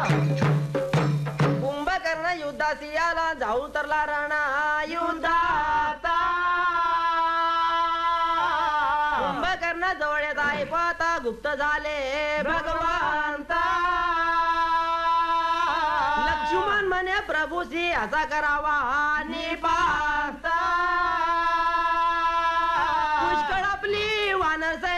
कुंभकर्ण युद्धासी आला जाऊ तरला राणा युद्धाता कुंभकर्ण जवळ येत आहे पाहता गुप्त झाले भगवंता लक्ष्मण म्हणे प्रभूशी असा करावा निपा